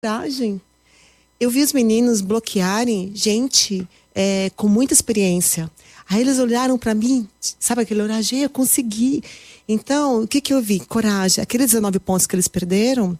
coragem. Eu vi os meninos bloquearem gente com muita experiência. Aí eles olharam para mim, sabe aquele olhar, eu consegui. Então, o que eu vi? Coragem. Aqueles 19 pontos que eles perderam,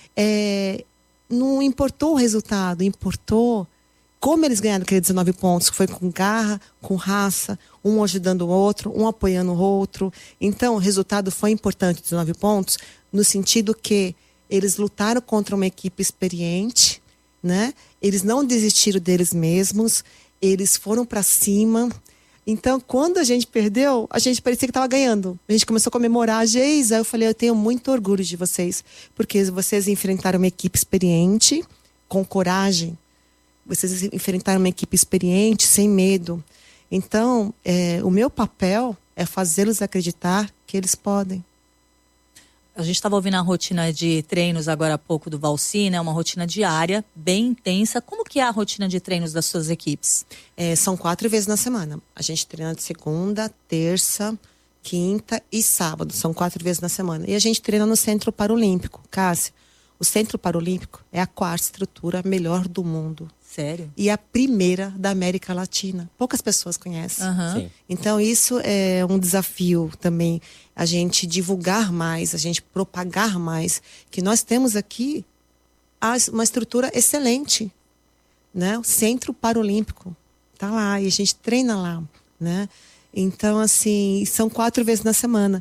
não importou o resultado, importou como eles ganharam aqueles 19 pontos, que foi com garra, com raça, um ajudando o outro, um apoiando o outro. Então, o resultado foi importante, 19 pontos, no sentido que eles lutaram contra uma equipe experiente, né? Eles não desistiram deles mesmos, eles foram para cima. Então, quando a gente perdeu, a gente parecia que estava ganhando. A gente começou a comemorar a Geisa. Eu falei, eu tenho muito orgulho de vocês, porque vocês enfrentaram uma equipe experiente, com coragem. Vocês enfrentaram uma equipe experiente, sem medo. Então, o meu papel é fazê-los acreditar que eles podem. A gente estava ouvindo a rotina de treinos agora há pouco do Valci, né? Uma rotina diária, bem intensa. Como que é a rotina de treinos das suas equipes? São 4 vezes na semana. A gente treina de segunda, terça, quinta e sábado. São 4 vezes na semana. E a gente treina no Centro Paralímpico. Cássia, o Centro Paralímpico é a 4ª estrutura melhor do mundo. Sério? E a primeira da América Latina. Poucas pessoas conhecem. Uhum. Então, isso é um desafio também. A gente divulgar mais, a gente propagar mais. Que nós temos aqui uma estrutura excelente. Né? O Centro Paralímpico. Está lá e a gente treina lá. Né? Então, assim, são 4 vezes na semana.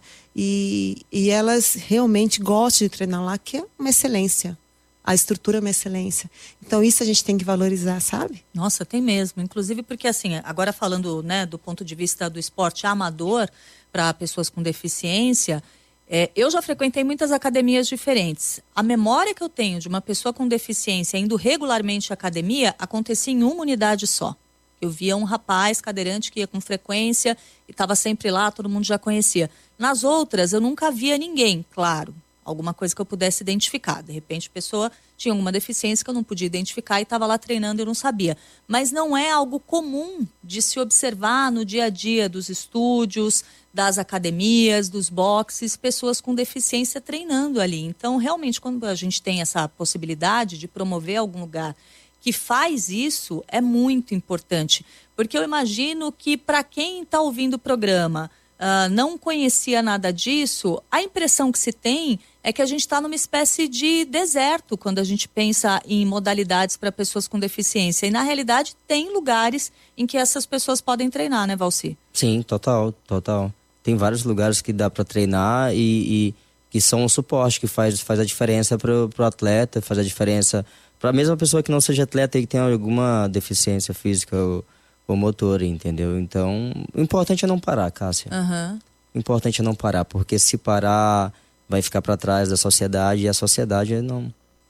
E elas realmente gostam de treinar lá, que é uma excelência. A estrutura é uma excelência. Então, isso a gente tem que valorizar, sabe? Nossa, tem mesmo. Inclusive porque, assim, agora falando, né, do ponto de vista do esporte amador para pessoas com deficiência, eu já frequentei muitas academias diferentes. A memória que eu tenho de uma pessoa com deficiência indo regularmente à academia acontecia em uma unidade só. Eu via um rapaz cadeirante que ia com frequência e estava sempre lá, todo mundo já conhecia. Nas outras, eu nunca via ninguém, claro. Alguma coisa que eu pudesse identificar. De repente, a pessoa tinha alguma deficiência que eu não podia identificar e estava lá treinando e eu não sabia. Mas não é algo comum de se observar no dia a dia dos estúdios, das academias, dos boxes, pessoas com deficiência treinando ali. Então, realmente, quando a gente tem essa possibilidade de promover algum lugar que faz isso, é muito importante. Porque eu imagino que para quem está ouvindo o programa, não conhecia nada disso, a impressão que se tem é que a gente está numa espécie de deserto quando a gente pensa em modalidades para pessoas com deficiência. E na realidade tem lugares em que essas pessoas podem treinar, né, Valci? Sim, total. Tem vários lugares que dá para treinar e que são um suporte, que faz a diferença pro atleta, faz a diferença para a mesma pessoa que não seja atleta e que tenha alguma deficiência física ou motor, entendeu? Então, o importante é não parar, Cássia. Uhum. O importante é não parar, porque se parar vai ficar para trás da sociedade e a sociedade não...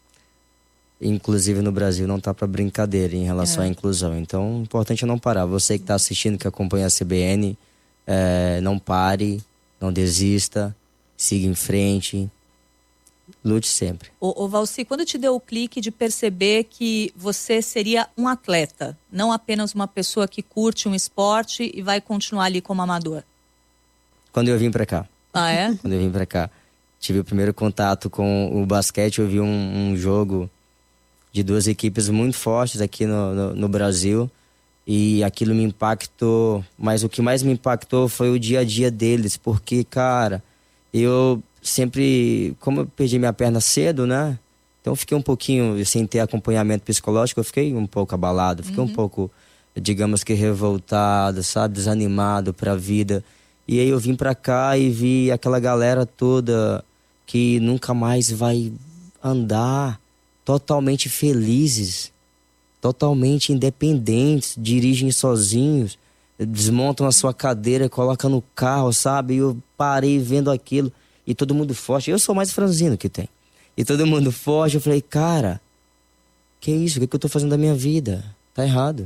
Inclusive no Brasil não tá para brincadeira em relação à inclusão. Então, o importante é não parar. Você que está assistindo, que acompanha a CBN, não pare, não desista, siga em frente, lute sempre. Ô Valci, quando te deu o clique de perceber que você seria um atleta, não apenas uma pessoa que curte um esporte e vai continuar ali como amador? Quando eu vim para cá. Ah, é? Quando eu vim para cá. Tive o primeiro contato com o basquete, eu vi um jogo de 2 equipes muito fortes aqui no Brasil e aquilo me impactou, mas o que mais me impactou foi o dia a dia deles, porque, cara, eu sempre, como eu perdi minha perna cedo, né? Então eu fiquei um pouquinho, sem ter acompanhamento psicológico, eu fiquei um pouco abalado, fiquei um pouco, digamos que revoltado, sabe? Desanimado pra vida. E aí eu vim pra cá e vi aquela galera toda que nunca mais vai andar, totalmente felizes, totalmente independentes, dirigem sozinhos, desmontam a sua cadeira, colocam no carro, sabe? E eu parei vendo aquilo e todo mundo forte. Eu sou mais franzino que tem. E todo mundo forte, eu falei, cara, que isso? O que eu tô fazendo da minha vida? Tá errado.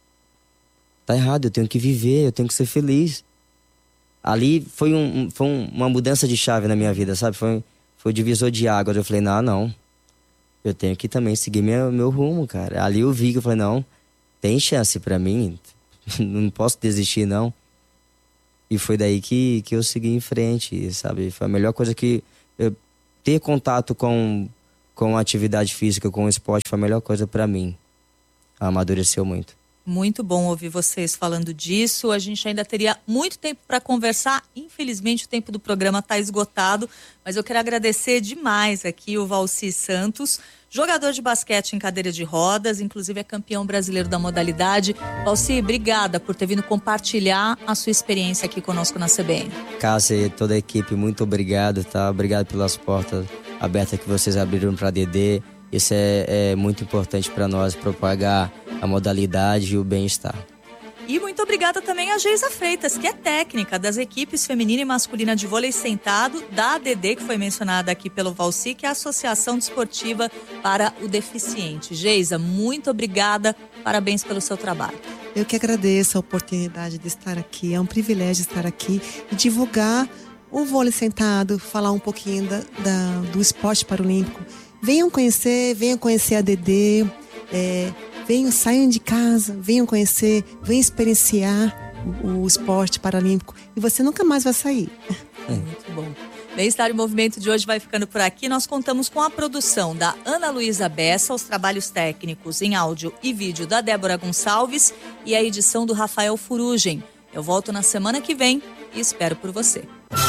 Tá errado, eu tenho que viver, eu tenho que ser feliz. Ali foi uma mudança de chave na minha vida, sabe? Foi o divisor de águas. Eu falei, não. Eu tenho que também seguir meu rumo, cara. Ali eu vi que eu falei, não, tem chance pra mim. Não posso desistir, não. E foi daí que eu segui em frente, sabe? Foi a melhor coisa que... ter contato com com a atividade física, com o esporte, foi a melhor coisa para mim. Amadureceu muito. Muito bom ouvir vocês falando disso. A gente ainda teria muito tempo para conversar. Infelizmente, o tempo do programa está esgotado. Mas eu quero agradecer demais aqui o Valci Santos, jogador de basquete em cadeira de rodas, inclusive é campeão brasileiro da modalidade. Valci, obrigada por ter vindo compartilhar a sua experiência aqui conosco na CBN. Cássia e toda a equipe, muito obrigado, tá? Obrigado pelas portas abertas que vocês abriram para a DD. Isso é muito importante para nós, propagar a modalidade e o bem-estar. E muito obrigada também a Geisa Freitas, que é técnica das equipes feminina e masculina de vôlei sentado da ADD, que foi mencionada aqui pelo Valci, que é a Associação Desportiva para o Deficiente. Geisa, muito obrigada, parabéns pelo seu trabalho. Eu que agradeço a oportunidade de estar aqui, é um privilégio estar aqui e divulgar o vôlei sentado, falar um pouquinho do esporte paralímpico. Venham conhecer a DD, saiam de casa, venham conhecer, venham experienciar o esporte paralímpico e você nunca mais vai sair. Muito bom. Bem-Estar em Movimento de hoje vai ficando por aqui. Nós contamos com a produção da Ana Luísa Bessa, os trabalhos técnicos em áudio e vídeo da Débora Gonçalves e a edição do Rafael Furugem. Eu volto na semana que vem e espero por você.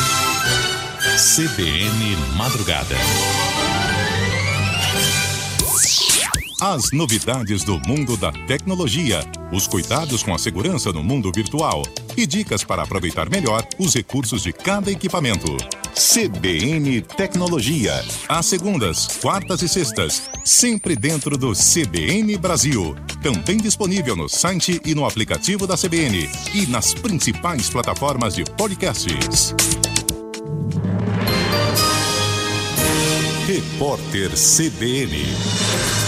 CBN Madrugada. As novidades do mundo da tecnologia, os cuidados com a segurança no mundo virtual e dicas para aproveitar melhor os recursos de cada equipamento. CBN Tecnologia, às segundas, quartas e sextas, sempre dentro do CBN Brasil. Também disponível no site e no aplicativo da CBN e nas principais plataformas de podcasts. Repórter CBN.